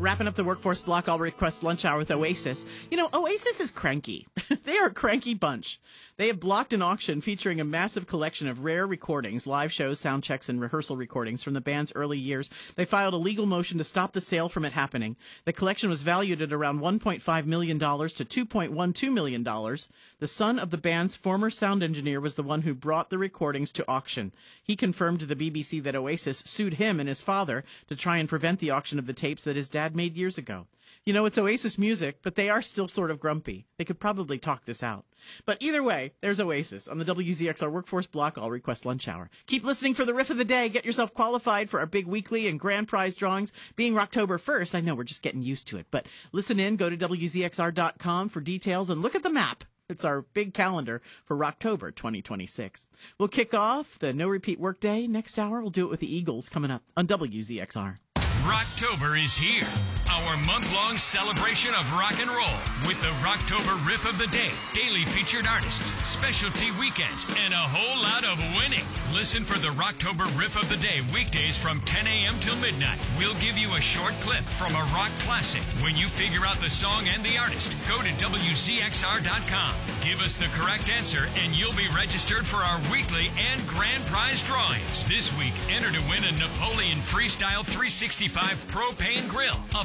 Wrapping up the workforce block, I'll request lunch hour with Oasis. You know, Oasis is cranky. They are a cranky bunch. They have blocked an auction featuring a massive collection of rare recordings, live shows, sound checks, and rehearsal recordings from the band's early years. They filed a legal motion to stop the sale from it happening. The collection was valued at around $1.5 million to $2.12 million. The son of the band's former sound engineer was the one who brought the recordings to auction. He confirmed to the BBC that Oasis sued him and his father to try and prevent the auction of the tapes that his dad made years ago. You know, it's Oasis music, but they are still sort of grumpy. They could probably talk this out. But either way, there's Oasis on the WZXR Workforce Block All Request Lunch Hour. Keep listening for the riff of the day. Get yourself qualified for our big weekly and grand prize drawings. Being Rocktober 1st, I know we're just getting used to it, but listen in, go to WZXR.com for details and look at the map. It's our big calendar for Rocktober 2026. We'll kick off the No Repeat Workday next hour. We'll do it with the Eagles coming up on WZXR. Rocktober is here. Our month-long celebration of rock and roll with the Rocktober Riff of the Day, daily featured artists, specialty weekends, and a whole lot of winning. Listen for the Rocktober Riff of the Day weekdays from 10 a.m. till midnight. We'll give you a short clip from a rock classic. When you figure out the song and the artist, go to WZXR.com. Give us the correct answer and you'll be registered for our weekly and grand prize drawings. This week, enter to win a Napoleon Freestyle 365 propane grill, a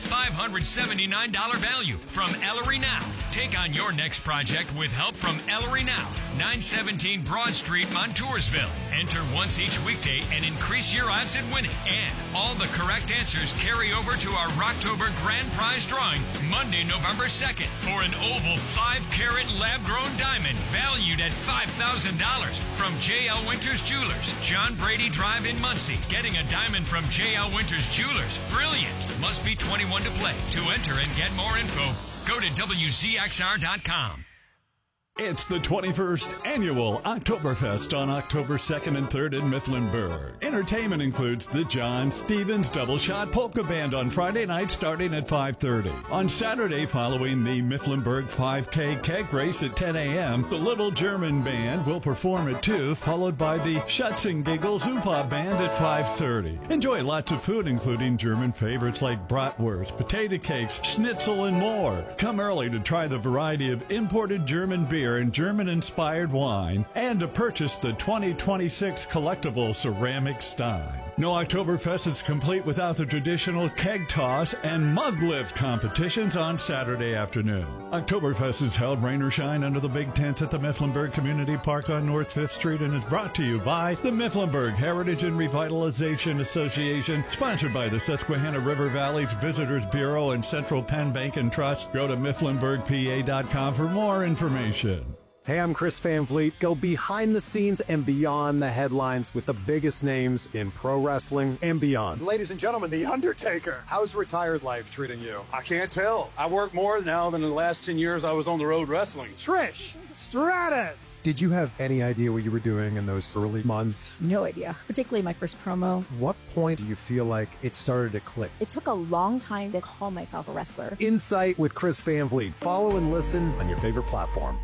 $579 value from Ellery Now. Take on your next project with help from Ellery Now, 917 Broad Street, Montoursville. Enter once each weekday and increase your odds at winning. And all the correct answers carry over to our Rocktober Grand Prize drawing Monday, November 2nd for an oval 5-carat lab-grown diamond valued at $5,000 from J.L. Winters Jewelers, John Brady Drive in Muncie. Getting a diamond from J.L. Winters Jewelers. Brilliant. Must be 21 to play. To enter and get more info, go to WZXR.com. It's the 21st Annual Oktoberfest on October 2nd and 3rd in Mifflinburg. Entertainment includes the John Stevens Double Shot Polka Band on Friday night starting at 5:30. On Saturday, following the Mifflinburg 5K keg race at 10 a.m., the Little German Band will perform at 2, followed by the Schutz and Giggles Oompa Band at 5:30. Enjoy lots of food, including German favorites like bratwurst, potato cakes, schnitzel, and more. Come early to try the variety of imported German beer and German-inspired wine, and to purchase the 2026 collectible ceramic stein. No Oktoberfest is complete without the traditional keg toss and mug lift competitions on Saturday afternoon. Oktoberfest is held rain or shine under the big tents at the Mifflinburg Community Park on North 5th Street and is brought to you by the Mifflinburg Heritage and Revitalization Association, sponsored by the Susquehanna River Valley's Visitors Bureau and Central Penn Bank and Trust. Go to MifflinburgPA.com for more information. Hey, I'm Chris Van Vliet. Go behind the scenes and beyond the headlines with the biggest names in pro wrestling and beyond. Ladies and gentlemen, The Undertaker. How's retired life treating you? I can't tell. I work more now than the last 10 years I was on the road wrestling. Trish Stratus. Did you have any idea what you were doing in those early months? No idea, particularly my first promo. What point do you feel like it started to click? It took a long time to call myself a wrestler. Insight with Chris Van Vliet. Follow and listen on your favorite platform.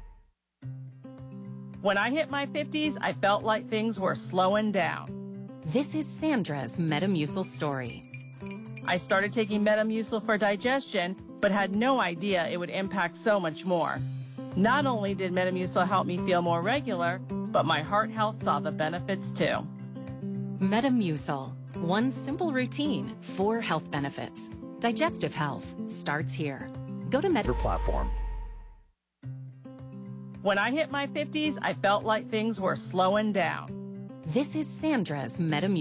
When I hit my 50s, I felt like things were slowing down. This is Sandra's Metamucil story. I started taking Metamucil for digestion, but had no idea it would impact so much more. Not only did Metamucil help me feel more regular, but my heart health saw the benefits too. Metamucil. One simple routine, 4 health benefits. Digestive health starts here. Go to Your platform. When I hit my 50s, I felt like things were slowing down. This is Sandra's Metamucil.